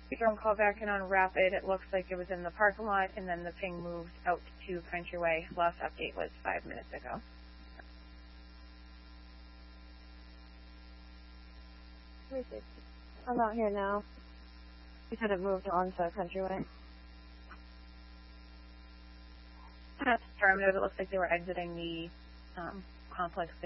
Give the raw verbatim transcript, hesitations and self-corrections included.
Drone call back in on Rapid. It looks like it was in the parking lot, and then the ping moved out to Countryway. Last update was five minutes ago. I'm out here now. You said it moved on to Countryway. That's determined. It looks like they were exiting the um, complex there.